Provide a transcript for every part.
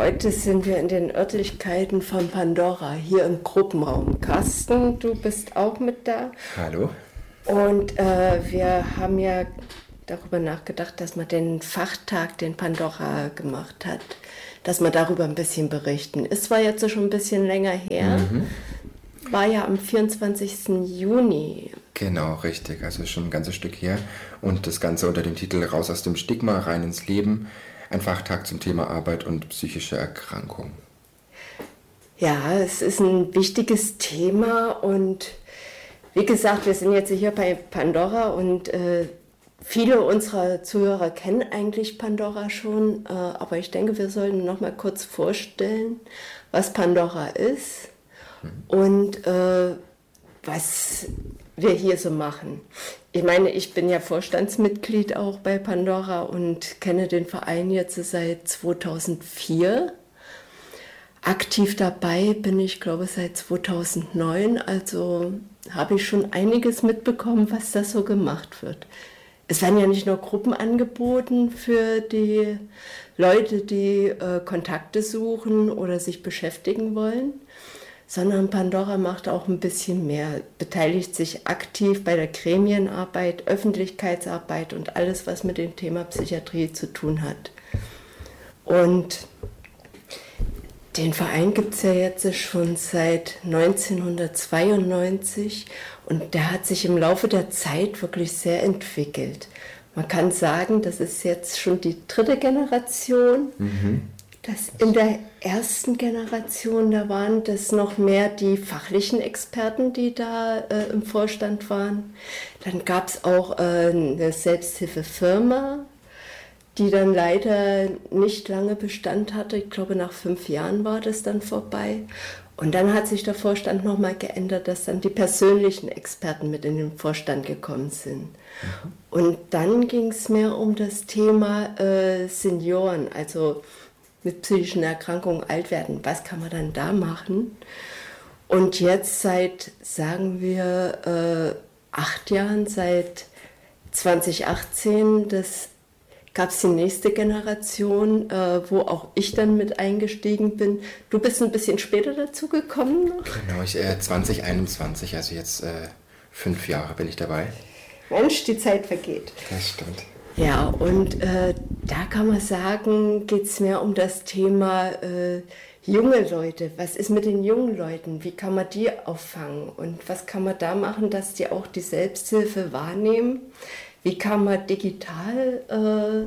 Heute sind wir in den Örtlichkeiten von Pandora, hier im Gruppenraum. Carsten, du bist auch mit da. Hallo. Und wir haben ja darüber nachgedacht, dass man den Fachtag, den Pandora gemacht hat, dass wir darüber ein bisschen berichten. Ist zwar jetzt schon ein bisschen länger her, war ja am 24. Juni. Genau, richtig. Also schon ein ganzes Stück her. Und das Ganze unter dem Titel Raus aus dem Stigma, rein ins Leben. Ein Fachtag zum Thema Arbeit und psychische Erkrankung. Ja, es ist ein wichtiges Thema und wie gesagt, wir sind jetzt hier bei Pandora und viele unserer Zuhörer kennen eigentlich Pandora schon, aber ich denke, wir sollten noch mal kurz vorstellen, was Pandora ist und was wir hier so machen. Ich meine, ich bin ja Vorstandsmitglied auch bei Pandora und kenne den Verein jetzt seit 2004. Aktiv dabei bin ich, glaube ich, seit 2009, also habe ich schon einiges mitbekommen, was da so gemacht wird. Es werden ja nicht nur Gruppen angeboten für die Leute, die Kontakte suchen oder sich beschäftigen wollen, sondern Pandora macht auch ein bisschen mehr, beteiligt sich aktiv bei der Gremienarbeit, Öffentlichkeitsarbeit und alles, was mit dem Thema Psychiatrie zu tun hat. Und den Verein gibt es ja jetzt schon seit 1992 und der hat sich im Laufe der Zeit wirklich sehr entwickelt. Man kann sagen, das ist jetzt schon die dritte Generation. Das in der ersten Generation, da waren das noch mehr die fachlichen Experten, die da im Vorstand waren. Dann gab es auch eine Selbsthilfefirma, die dann leider nicht lange Bestand hatte. Ich glaube, nach 5 Jahren war das dann vorbei. Und dann hat sich der Vorstand nochmal geändert, dass dann die persönlichen Experten mit in den Vorstand gekommen sind. Und dann ging es mehr um das Thema Senioren, also mit psychischen Erkrankungen alt werden. Was kann man dann da machen? Und jetzt seit, sagen wir, 8 Jahren, seit 2018, gab es die nächste Generation, wo auch ich dann mit eingestiegen bin. Du bist ein bisschen später dazu gekommen noch? Genau, 2021, also jetzt 5 Jahre bin ich dabei. Mensch, die Zeit vergeht. Das stimmt. Ja, und da kann man sagen, geht es mehr um das Thema junge Leute. Was ist mit den jungen Leuten? Wie kann man die auffangen? Und was kann man da machen, dass die auch die Selbsthilfe wahrnehmen? Wie kann man digital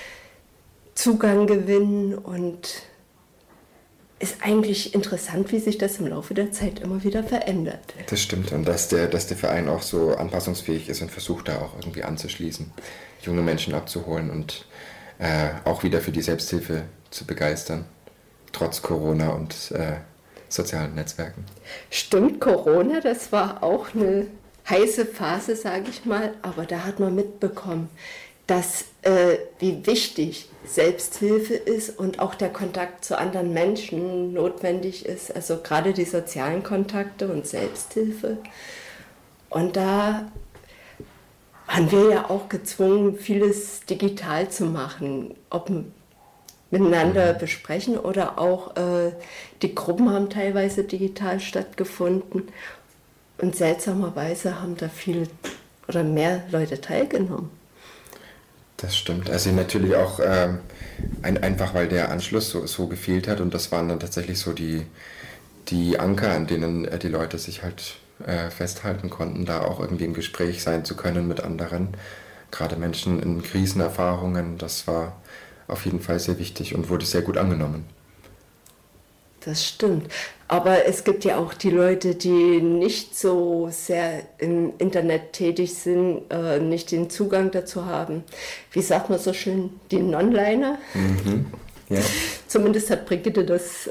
Zugang gewinnen? Und ist eigentlich interessant, wie sich das im Laufe der Zeit immer wieder verändert. Das stimmt und dass der Verein auch so anpassungsfähig ist und versucht da auch irgendwie anzuschließen, junge Menschen abzuholen und auch wieder für die Selbsthilfe zu begeistern, trotz Corona und sozialen Netzwerken. Stimmt, Corona, das war auch eine heiße Phase, sage ich mal, aber da hat man mitbekommen, dass wie wichtig Selbsthilfe ist und auch der Kontakt zu anderen Menschen notwendig ist, also gerade die sozialen Kontakte und Selbsthilfe. Und da waren wir ja auch gezwungen, vieles digital zu machen, ob miteinander besprechen oder auch die Gruppen haben teilweise digital stattgefunden. Und seltsamerweise haben da viele oder mehr Leute teilgenommen. Das stimmt. Also natürlich auch einfach, weil der Anschluss so gefehlt hat und das waren dann tatsächlich so die Anker, an denen die Leute sich halt festhalten konnten, da auch irgendwie im Gespräch sein zu können mit anderen. Gerade Menschen in Krisenerfahrungen, das war auf jeden Fall sehr wichtig und wurde sehr gut angenommen. Das stimmt. Aber es gibt ja auch die Leute, die nicht so sehr im Internet tätig sind, nicht den Zugang dazu haben. Wie sagt man so schön, die Non-Liner? Ja. Zumindest hat Brigitte das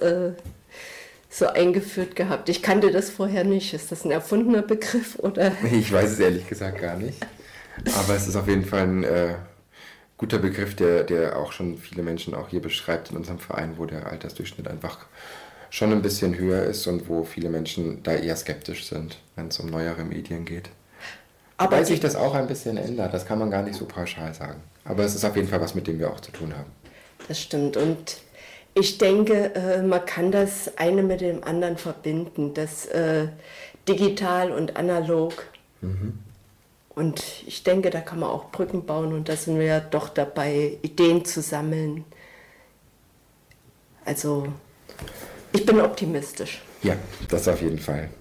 so eingeführt gehabt. Ich kannte das vorher nicht. Ist das ein erfundener Begriff? Oder? Ich weiß es ehrlich gesagt gar nicht. Aber es ist auf jeden Fall ein guter Begriff, der auch schon viele Menschen auch hier beschreibt in unserem Verein, wo der Altersdurchschnitt einfach schon ein bisschen höher ist und wo viele Menschen da eher skeptisch sind, wenn es um neuere Medien geht. Aber weil sich das auch ein bisschen ändert, das kann man gar nicht so pauschal sagen. Aber es ist auf jeden Fall was, mit dem wir auch zu tun haben. Das stimmt und Ich denke, man kann das eine mit dem anderen verbinden, das digital und analog. Und ich denke, da kann man auch Brücken bauen und da sind wir ja doch dabei, Ideen zu sammeln. Also, ich bin optimistisch. Ja, das auf jeden Fall.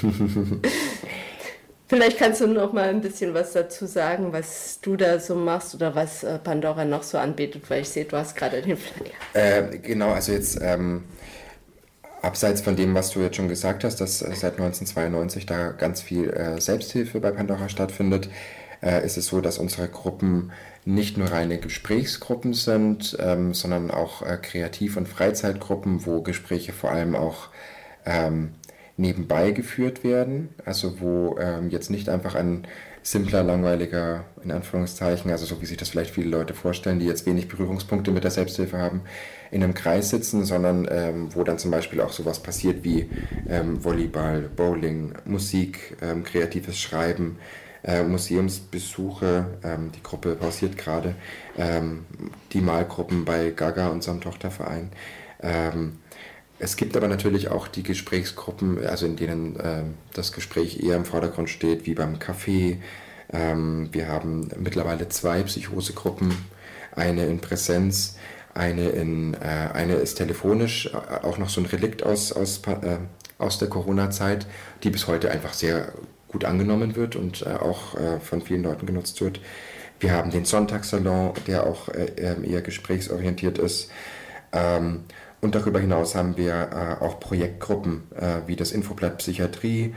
Vielleicht kannst du noch mal ein bisschen was dazu sagen, was du da so machst oder was Pandora noch so anbietet, weil ich sehe, du hast gerade den Flyer. Genau, also jetzt abseits von dem, was du jetzt schon gesagt hast, dass seit 1992 da ganz viel Selbsthilfe bei Pandora stattfindet, ist es so, dass unsere Gruppen nicht nur reine Gesprächsgruppen sind, sondern auch Kreativ- und Freizeitgruppen, wo Gespräche vor allem auch nebenbei geführt werden, also wo jetzt nicht einfach ein simpler, langweiliger, in Anführungszeichen, also so wie sich das vielleicht viele Leute vorstellen, die jetzt wenig Berührungspunkte mit der Selbsthilfe haben, in einem Kreis sitzen, sondern wo dann zum Beispiel auch sowas passiert wie Volleyball, Bowling, Musik, kreatives Schreiben, Museumsbesuche, die Gruppe pausiert gerade, die Malgruppen bei Gaga, unserem Tochterverein. Es gibt aber natürlich auch die Gesprächsgruppen, also in denen das Gespräch eher im Vordergrund steht, wie beim Café. Wir haben mittlerweile 2 Psychosegruppen, eine in Präsenz, eine ist telefonisch, auch noch so ein Relikt aus der Corona-Zeit, die bis heute einfach sehr gut angenommen wird und auch von vielen Leuten genutzt wird. Wir haben den Sonntagssalon, der auch eher gesprächsorientiert ist. Und darüber hinaus haben wir auch Projektgruppen wie das Infoblatt Psychiatrie,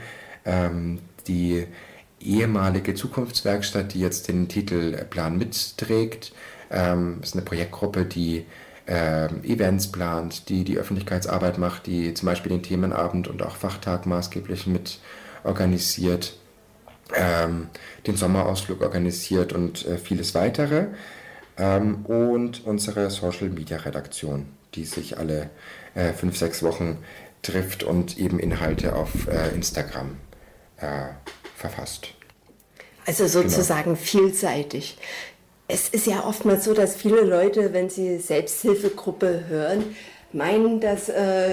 die ehemalige Zukunftswerkstatt, die jetzt den Titel Plan mitträgt. Ist eine Projektgruppe, die Events plant, die Öffentlichkeitsarbeit macht, die zum Beispiel den Themenabend und auch Fachtag maßgeblich mit organisiert, den Sommerausflug organisiert und vieles weitere. Und unsere Social-Media-Redaktion, die sich alle 5-6 Wochen trifft und eben Inhalte auf Instagram verfasst. Also sozusagen vielseitig. Es ist ja oftmals so, dass viele Leute, wenn sie Selbsthilfegruppe hören, meinen, dass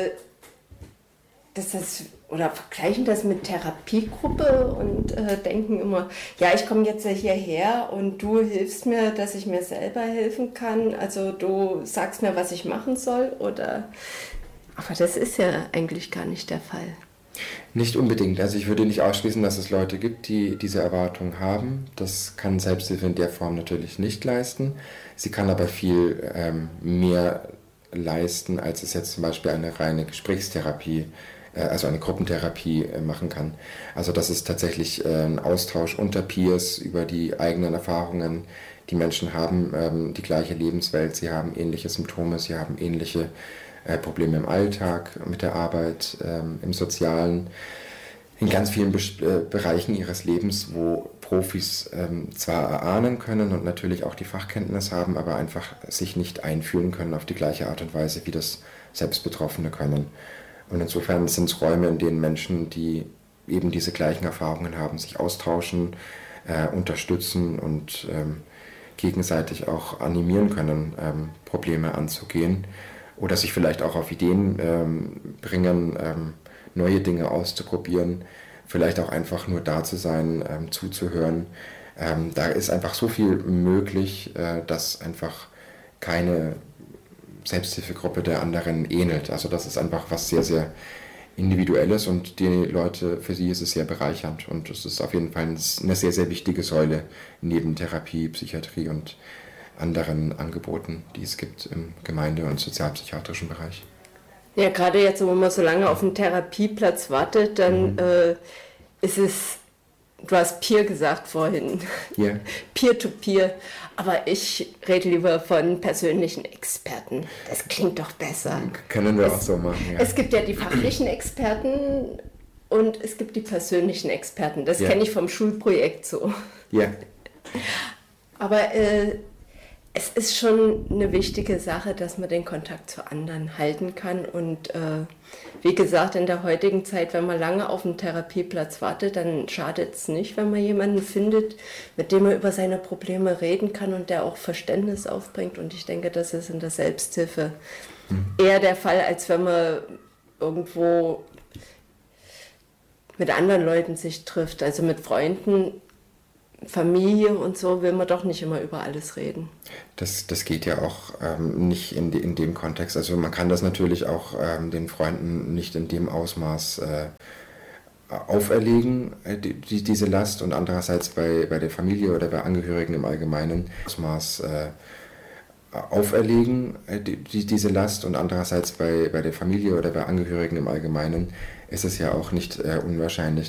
das oder vergleichen das mit Therapiegruppe und denken immer, ja, ich komme jetzt hierher und du hilfst mir, dass ich mir selber helfen kann. Also du sagst mir, was ich machen soll, oder? Aber das ist ja eigentlich gar nicht der Fall. Nicht unbedingt. Also ich würde nicht ausschließen, dass es Leute gibt, die diese Erwartung haben. Das kann Selbsthilfe in der Form natürlich nicht leisten. Sie kann aber viel mehr leisten, als es jetzt zum Beispiel eine reine Gesprächstherapie, also eine Gruppentherapie machen kann. Also das ist tatsächlich ein Austausch unter Peers über die eigenen Erfahrungen. Die Menschen haben die gleiche Lebenswelt, sie haben ähnliche Symptome, sie haben ähnliche Probleme im Alltag, mit der Arbeit, im Sozialen, in ganz vielen Bereichen ihres Lebens, wo Profis zwar erahnen können und natürlich auch die Fachkenntnis haben, aber einfach sich nicht einfühlen können auf die gleiche Art und Weise, wie das Selbstbetroffene können. Und insofern sind es Räume, in denen Menschen, die eben diese gleichen Erfahrungen haben, sich austauschen, unterstützen und gegenseitig auch animieren können, Probleme anzugehen. Oder sich vielleicht auch auf Ideen bringen, neue Dinge auszuprobieren, vielleicht auch einfach nur da zu sein, zuzuhören. Da ist einfach so viel möglich, dass einfach keine Selbsthilfegruppe der anderen ähnelt. Also das ist einfach was sehr, sehr Individuelles und die Leute, für sie ist es sehr bereichernd und es ist auf jeden Fall eine sehr, sehr wichtige Säule neben Therapie, Psychiatrie und anderen Angeboten, die es gibt im Gemeinde- und sozialpsychiatrischen Bereich. Ja, gerade jetzt, wo man so lange auf einen Therapieplatz wartet, dann ist es, du hast Peer gesagt vorhin, Yeah. Peer-to-Peer, aber ich rede lieber von persönlichen Experten. Das klingt doch besser. Können wir auch so machen, ja. Es gibt ja die fachlichen Experten und es gibt die persönlichen Experten. Das kenne ich vom Schulprojekt so. Ja. Aber Es ist schon eine wichtige Sache, dass man den Kontakt zu anderen halten kann. Und wie gesagt, in der heutigen Zeit, wenn man lange auf einen Therapieplatz wartet, dann schadet es nicht, wenn man jemanden findet, mit dem man über seine Probleme reden kann und der auch Verständnis aufbringt. Und ich denke, das ist in der Selbsthilfe eher der Fall, als wenn man irgendwo mit anderen Leuten sich trifft. Also mit Freunden, Familie und so will man doch nicht immer über alles reden. Das geht ja auch nicht in dem Kontext. Also man kann das natürlich auch den Freunden nicht in dem Ausmaß auferlegen, diese Last, und andererseits bei der Familie oder bei Angehörigen im Allgemeinen Ausmaß auferlegen, diese Last, und andererseits bei der Familie oder bei Angehörigen im Allgemeinen ist es ja auch nicht unwahrscheinlich,